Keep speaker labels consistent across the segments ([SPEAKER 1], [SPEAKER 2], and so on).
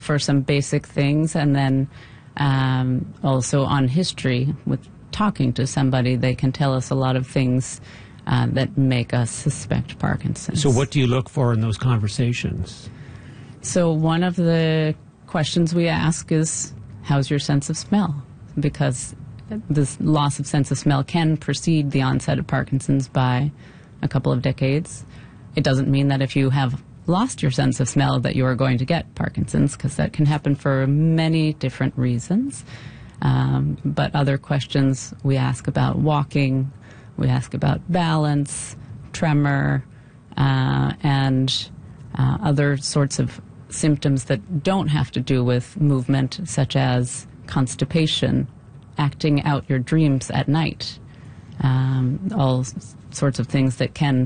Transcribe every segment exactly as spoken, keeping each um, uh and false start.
[SPEAKER 1] for some basic things, and then um, also on history. With talking to somebody, they can tell us a lot of things uh, that make us suspect Parkinson's.
[SPEAKER 2] So what do you look for in those conversations?
[SPEAKER 1] So one of the questions we ask is, how's your sense of smell? Because this loss of sense of smell can precede the onset of Parkinson's by a couple of decades. It doesn't mean that if you have lost your sense of smell that you are going to get Parkinson's, because that can happen for many different reasons. Um, but other questions we ask about walking, we ask about balance, tremor, uh, and uh, other sorts of symptoms that don't have to do with movement, such as constipation, acting out your dreams at night, um, all s- sorts of things that can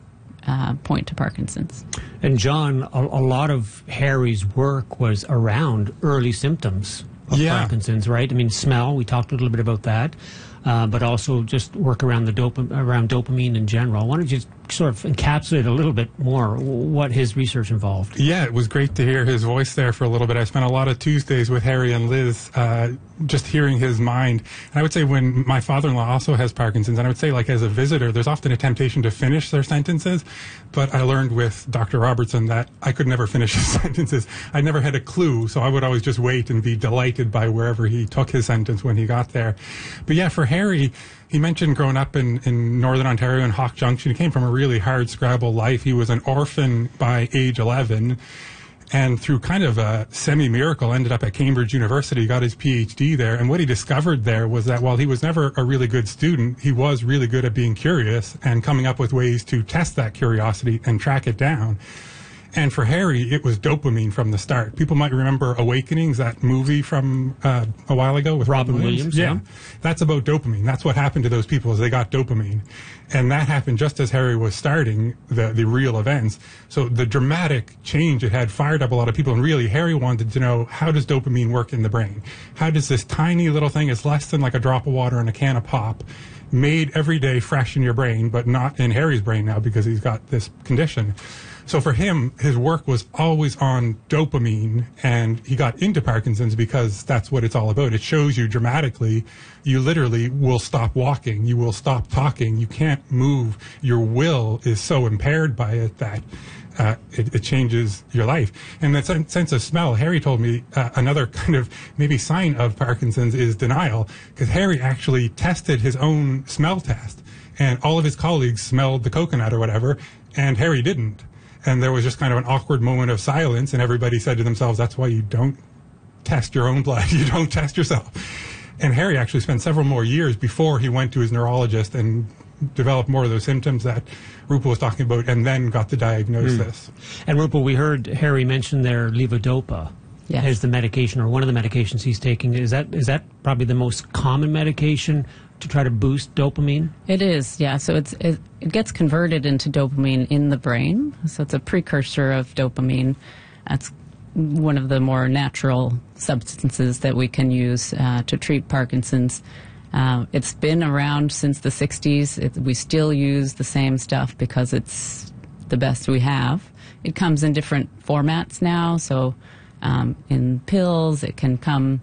[SPEAKER 1] uh, point to Parkinson's.
[SPEAKER 2] And John, a, a lot of Harry's work was around early symptoms of
[SPEAKER 3] Yeah.
[SPEAKER 2] Parkinson's, right? I mean, smell, we talked a little bit about that, uh, but also just work around the dopa- around dopamine in general. Why don't you sort of encapsulate a little bit more what his research involved?
[SPEAKER 3] Yeah, it was great to hear his voice there for a little bit. I spent a lot of Tuesdays with Harry and Liz, uh, just hearing his mind. And I would say when my father-in-law also has Parkinson's, and I would say like as a visitor, there's often a temptation to finish their sentences. But I learned with Doctor Robertson that I could never finish his sentences. I never had a clue, so I would always just wait and be delighted by wherever he took his sentence when he got there. But yeah, for Harry, he mentioned growing up in, in Northern Ontario in Hawk Junction. He came from a really hard scrabble life. He was an orphan by age eleven, and through kind of a semi-miracle ended up at Cambridge University, got his P H D there. And what he discovered there was that while he was never a really good student, he was really good at being curious and coming up with ways to test that curiosity and track it down. And for Harry, it was dopamine from the start. People might remember Awakenings, that movie from uh, a while ago with
[SPEAKER 2] Robin
[SPEAKER 3] Robin
[SPEAKER 2] Williams,
[SPEAKER 3] Yeah.
[SPEAKER 2] yeah.
[SPEAKER 3] That's about dopamine. That's what happened to those people, is they got dopamine. And that happened just as Harry was starting the, the real events. So the dramatic change it had fired up a lot of people. And really, Harry wanted to know, how does dopamine work in the brain? How does this tiny little thing, it's less than like a drop of water in a can of pop, made every day fresh in your brain, but not in Harry's brain now because he's got this condition. So for him, his work was always on dopamine, and he got into Parkinson's because that's what it's all about. It shows you dramatically, you literally will stop walking, you will stop talking, you can't move. Your will is so impaired by it that uh, it, it changes your life. And that sen- sense of smell, Harry told me uh, another kind of maybe sign of Parkinson's is denial, because Harry actually tested his own smell test, and all of his colleagues smelled the coconut or whatever, and Harry didn't. And there was just kind of an awkward moment of silence, and everybody said to themselves, that's why you don't test your own blood. You don't test yourself. And Harry actually spent several more years before he went to his neurologist and developed more of those symptoms that Rupal was talking about, and then got the diagnosis.
[SPEAKER 2] Mm. And Rupal, we heard Harry mention there levodopa.
[SPEAKER 1] Yes.
[SPEAKER 2] As the medication, or one of the medications he's taking. Is that is that probably the most common medication to try to boost dopamine?
[SPEAKER 1] It is, yeah. So it's it, it gets converted into dopamine in the brain. So it's a precursor of dopamine. That's one of the more natural substances that we can use uh, to treat Parkinson's. Uh, it's been around since the sixties. It, we still use the same stuff because it's the best we have. It comes in different formats now. So um, in pills, it can come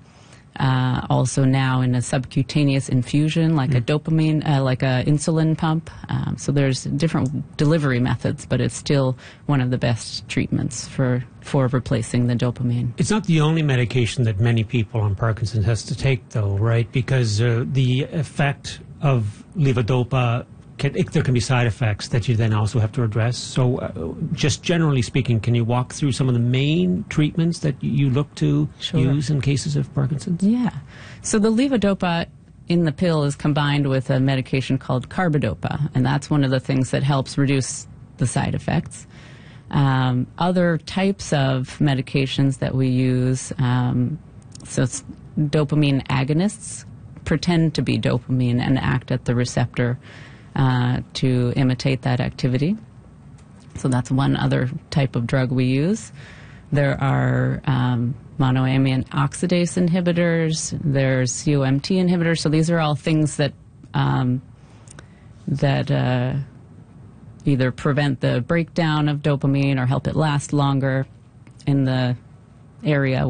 [SPEAKER 1] Uh, also now in a subcutaneous infusion, like mm. a dopamine, uh, like a insulin pump. Um, so there's different delivery methods, but it's still one of the best treatments for, for replacing the dopamine.
[SPEAKER 2] It's not the only medication that many people on Parkinson's has to take, though, right? Because uh, the effect of levodopa, can, it, there can be side effects that you then also have to address. So uh, just generally speaking, can you walk through some of the main treatments that you look to
[SPEAKER 1] Sure.
[SPEAKER 2] use in cases of Parkinson's?
[SPEAKER 1] Yeah. So the levodopa in the pill is combined with a medication called carbidopa, and that's one of the things that helps reduce the side effects. Um, other types of medications that we use, um, so it's dopamine agonists, pretend to be dopamine and act at the receptor uh, to imitate that activity. So that's one other type of drug we use. There are um, monoamine oxidase inhibitors. There's C O M T inhibitors. So these are all things that um, that uh, either prevent the breakdown of dopamine or help it last longer in the area